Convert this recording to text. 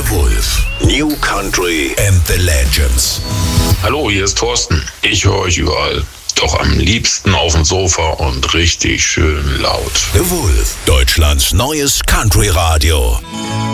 Wolf. New Country and the Legends. Hallo, hier ist Thorsten. Ich höre euch überall. Doch am liebsten auf dem Sofa und richtig schön laut. The Wolf. Deutschlands neues Country-Radio.